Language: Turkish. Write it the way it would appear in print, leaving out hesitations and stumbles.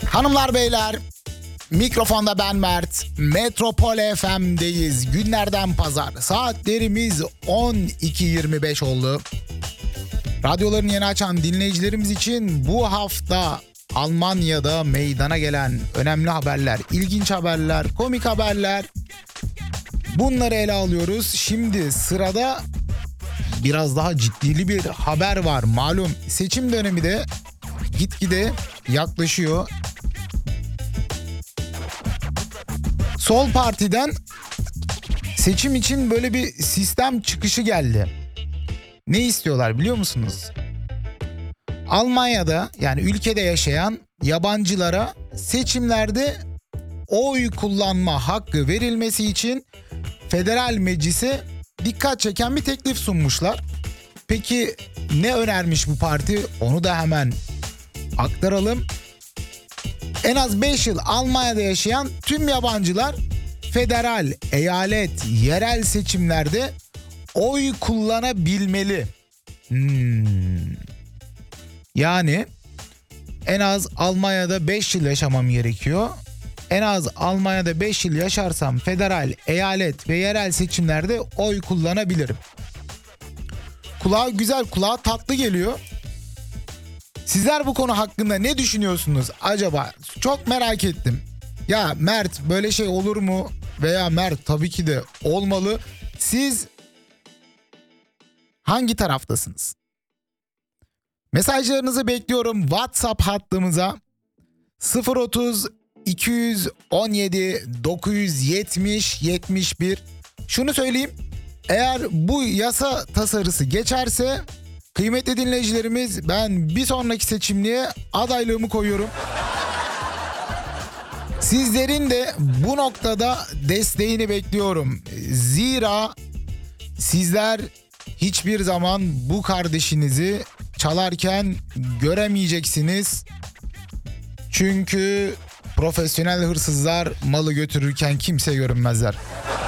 Hanımlar beyler, mikrofonda ben Mert. Metropol FM'deyiz. Günlerden pazar. Saatlerimiz 12.25 oldu. Radyolarını yeni açan dinleyicilerimiz için bu hafta Almanya'da meydana gelen önemli haberler, ilginç haberler, komik haberler, bunları ele alıyoruz. Şimdi sırada biraz daha ciddili bir haber var. Malum seçim dönemi de gitgide yaklaşıyor. Sol Parti'den seçim için böyle bir sistem çıkışı geldi. Ne istiyorlar biliyor musunuz? Almanya'da, yani ülkede yaşayan yabancılara seçimlerde oy kullanma hakkı verilmesi için federal meclise dikkat çeken bir teklif sunmuşlar. Peki ne önermiş bu parti? Onu da hemen aktaralım. En az 5 yıl Almanya'da yaşayan tüm yabancılar federal, eyalet, yerel seçimlerde oy kullanabilmeli. Yani en az Almanya'da 5 yıl yaşamam gerekiyor. En az Almanya'da 5 yıl yaşarsam federal, eyalet ve yerel seçimlerde oy kullanabilirim. Kulağa güzel, kulağa tatlı geliyor. Sizler bu konu hakkında ne düşünüyorsunuz acaba? Çok merak ettim. Ya Mert, böyle şey olur mu? Veya Mert, tabii ki de olmalı. Siz hangi taraftasınız? Mesajlarınızı bekliyorum WhatsApp hattımıza 030 217 970 71. Şunu söyleyeyim. Eğer bu yasa tasarısı geçerse kıymetli dinleyicilerimiz, ben bir sonraki seçimliğe adaylığımı koyuyorum. Sizlerin de bu noktada desteğini bekliyorum. Zira sizler hiçbir zaman bu kardeşinizi çalarken göremeyeceksiniz. Çünkü profesyonel hırsızlar malı götürürken kimse görünmezler.